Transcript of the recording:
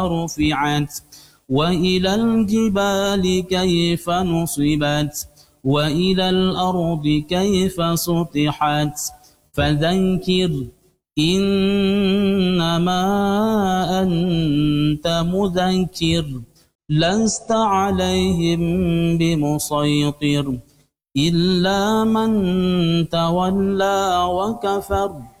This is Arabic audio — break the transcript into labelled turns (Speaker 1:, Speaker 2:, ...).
Speaker 1: رفعت وإلى الجبال كيف نصبت وإلى الأرض كيف سطحت فذكر إنما أنت مذكر لست عليهم بمسيطر إلا من تولى وكفر